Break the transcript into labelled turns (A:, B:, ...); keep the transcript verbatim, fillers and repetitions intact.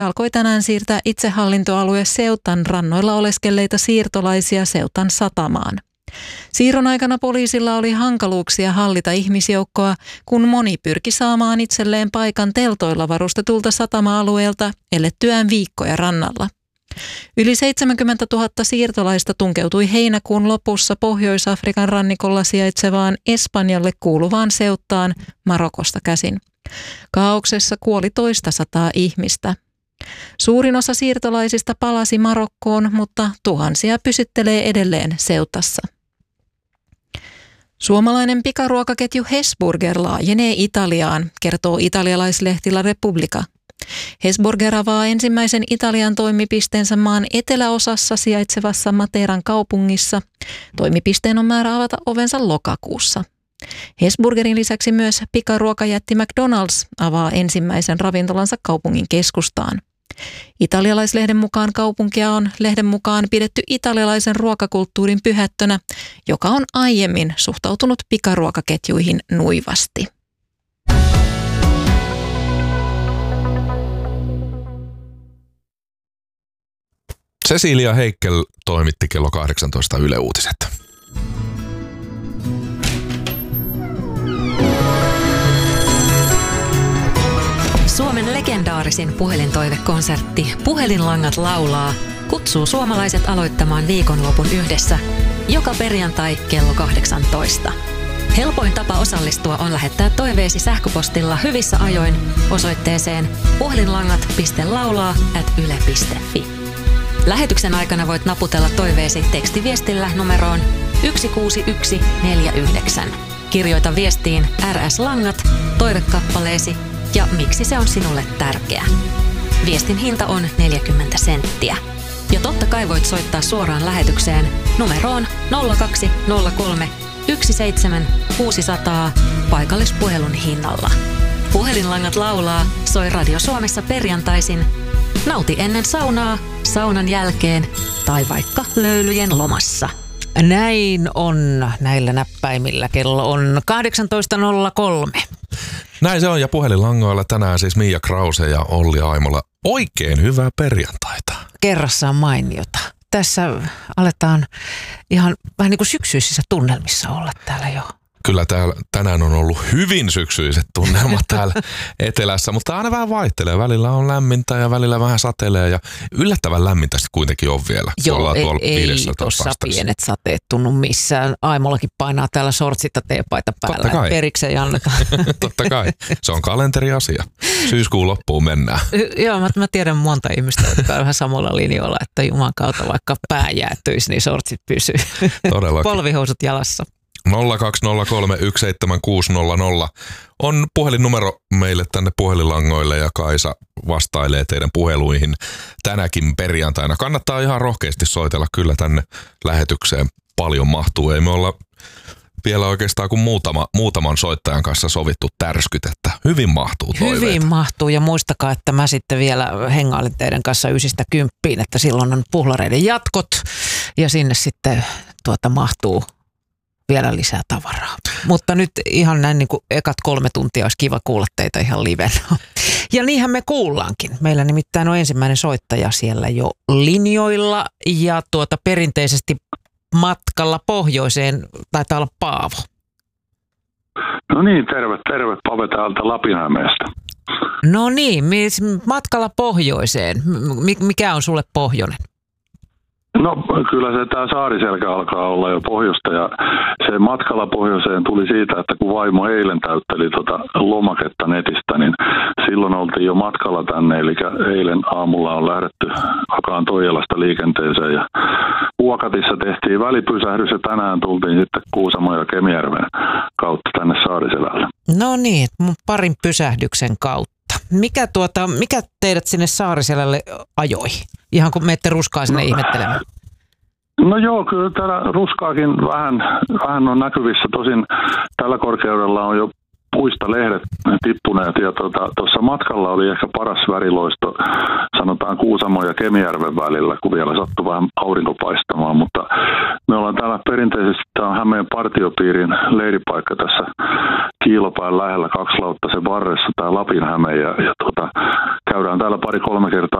A: alkoi tänään siirtää itsehallintoalue Ceutan rannoilla oleskelleita siirtolaisia Ceutan satamaan. Siirron aikana poliisilla oli hankaluuksia hallita ihmisjoukkoa, kun moni pyrki saamaan itselleen paikan teltoilla varustetulta satama-alueelta elettyään viikkoja rannalla. Yli seitsemänkymmentätuhatta siirtolaista tunkeutui heinäkuun lopussa Pohjois-Afrikan rannikolla sijaitsevaan Espanjalle kuuluvaan Ceuttaan Marokosta käsin. Kaauksessa kuoli toista sataa ihmistä. Suurin osa siirtolaisista palasi Marokkoon, mutta tuhansia pysyttelee edelleen Ceutassa. Suomalainen pikaruokaketju Hesburger laajenee Italiaan, kertoo italialaislehti La Repubblica. Hesburger avaa ensimmäisen Italian toimipisteensä maan eteläosassa sijaitsevassa Materan kaupungissa. Toimipisteen on määrä avata ovensa lokakuussa. Hesburgerin lisäksi myös pikaruokajätti McDonald's avaa ensimmäisen ravintolansa kaupungin keskustaan. Italialaislehden mukaan kaupunkia on lehden mukaan pidetty italialaisen ruokakulttuurin pyhättönä, joka on aiemmin suhtautunut pikaruokaketjuihin nuivasti.
B: Cecilia Heikel toimitti kello kahdeksantoista Yle Uutiset.
C: Suomen legendaarisin puhelintoivekonsertti Puhelinlangat laulaa kutsuu suomalaiset aloittamaan viikonlopun yhdessä joka perjantai kello kahdeksantoista. Helpoin tapa osallistua on lähettää toiveesi sähköpostilla hyvissä ajoin osoitteeseen puhelinlangat piste laulaa ät yle piste fi. Lähetyksen aikana voit naputella toiveesi tekstiviestillä numeroon yksi kuusi yksi neljä yhdeksän. Kirjoita viestiin R S-langat, toivekappaleesi ja miksi se on sinulle tärkeä. Viestin hinta on neljäkymmentä senttiä. Ja totta kai voit soittaa suoraan lähetykseen numeroon nolla kaksi nolla kolme yksi seitsemän kuusi nolla nolla paikallispuhelun hinnalla. Puhelinlangat laulaa soi Radio Suomessa perjantaisin. Nauti ennen saunaa, saunan jälkeen tai vaikka löylyjen lomassa.
D: Näin on näillä näppäimillä. Kello on kahdeksantoista nolla kolme.
B: Näin se on, ja puhelinlangoilla tänään siis Mia Krause ja Olli Aimola. Oikein hyvää perjantaita.
D: Kerrassaan mainiota. Tässä aletaan ihan vähän niin kuin syksyisissä tunnelmissa olla täällä jo.
B: Kyllä täällä tänään on ollut hyvin syksyiset tunnelmat täällä etelässä, mutta aina vähän vaihtelee. Välillä on lämmintä ja välillä vähän satelee ja yllättävän lämmintä sitten kuitenkin on vielä.
D: Joo, ei, ei tuossa pienet sateet tunnu missään. Aimollakin painaa täällä sortsita teepaita päällä.
B: Totta kai.
D: Periksi ei anneta.
B: Totta kai. Se on kalenteriasia. Syyskuun loppuun mennään.
D: Joo, mä, mä tiedän monta ihmistä, jotka on vähän samalla linjoilla, että juman kautta vaikka pää jäätyisi, niin sortsit pysyy.
B: Todellakin.
D: Polvihousut jalassa.
B: nolla kaksi nolla kolme yksi seitsemän kuusi nolla nolla on puhelinnumero meille tänne puhelinlangoille ja Kaisa vastailee teidän puheluihin tänäkin perjantaina. Kannattaa ihan rohkeasti soitella kyllä tänne lähetykseen. Paljon mahtuu. Ei me olla vielä oikeastaan kuin muutama, muutaman soittajan kanssa sovittu tärskyt, että hyvin mahtuu toiveita.
D: Hyvin mahtuu ja muistakaa, että mä sitten vielä hengailen teidän kanssa ysistä kymppiin, että silloin on puhlareiden jatkot ja sinne sitten tuota mahtuu vielä lisää tavaraa. Mutta nyt ihan näin niin kuin ekat kolme tuntia olisi kiva kuulla teitä ihan livenä. Ja niinhän me kuullaankin. Meillä nimittäin on ensimmäinen soittaja siellä jo linjoilla ja tuota perinteisesti matkalla pohjoiseen taitaa olla Paavo.
E: No niin, terve, terve. Pave täältä Lapinhämeestä.
D: No niin, matkalla pohjoiseen. Mikä on sulle pohjoinen?
E: No kyllä se tämä Saariselkä alkaa olla jo pohjoista ja se matkalla pohjoiseen tuli siitä, että kun vaimo eilen täytteli tota lomaketta netistä, niin silloin oltiin jo matkalla tänne. Eli eilen aamulla on lähdetty Akaan Toijalasta liikenteeseen ja Vuokatissa tehtiin välipysähdys ja tänään tultiin sitten Kuusamon ja Kemijärven kautta tänne Saariselälle.
D: No niin, parin pysähdyksen kautta. Mikä, tuota, mikä teidät sinne Saariselälle ajoi? Ihan kun menette ruskaa sinne no, ihmettelemään.
E: No joo, kyllä täällä ruskaakin vähän, vähän on näkyvissä. Tosin tällä korkeudella on jo puista lehdet tippuneet ja tuossa tuota, matkalla oli ehkä paras väriloisto, sanotaan Kuusamon ja Kemijärven välillä, kun vielä sattui vähän aurinko paistamaan, mutta me ollaan täällä perinteisesti, tämä on Hämeen partiopiirin leiripaikka tässä Kiilopään lähellä kaksilauttaisen varressa tää Lapinhäme ja, ja tuota, käydään täällä pari-kolme kertaa